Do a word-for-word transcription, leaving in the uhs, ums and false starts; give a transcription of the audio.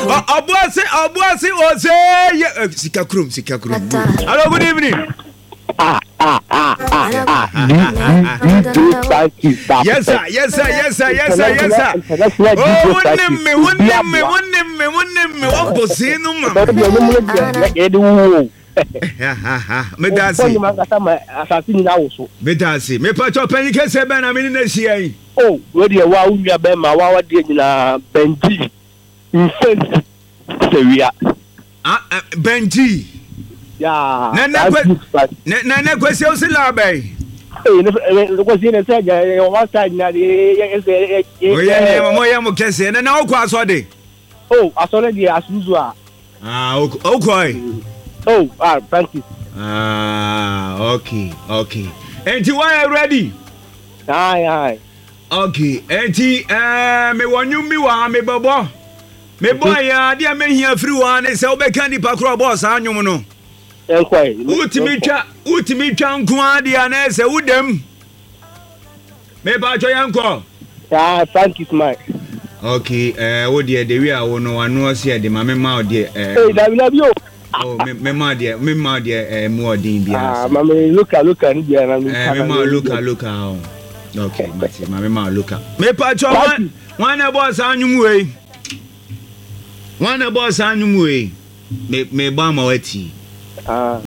Obuasi, Obuasi, Ose, Sikakrum, Sikakrum. Hello, good evening. Ah, ah, ah, ah, ah. Yes, sir, yes, sir, yes, sir, yes, sir, yes, sir. Oh, one name me, one name me, one name me, one name me, one bossy, no, man. Medasi, Medasi, me patch up and you can say, Ben, I'm in the C A. Oh, where do you want to be? My wow, did in a Benji in French Syria. Ah, Benji. Yeah, Nana, Nana, question, Silabe. Hey, was in a second, one side, oh, yeah, Moyamo Cassie, and now quite so day. Oh, I saw it as usual. Ah, okay. Oh, ah, thank you. Ah, okay, okay. And you are ready? Aye, aye. Okay, and uh, me want you, me want me, Babo. Me boy, ya, dear me here, free one, and so be candy pacro boss, and you know. Ultimate, ultimate, Quadi, and as a woodem. Me ba your uncle. Ah, thank you, Mike. Okay, uh, oh dear, the way I want to know, see the mamma, my dear. Hey, I love you. Oh, me, my dear, me, my dear, more dean. Ah, mamma, look, look, and look, look, look. Okay, but mamma, look. Me patch one, one boss on your way. One boss on your way. Me, me, bomb or tea. Ah.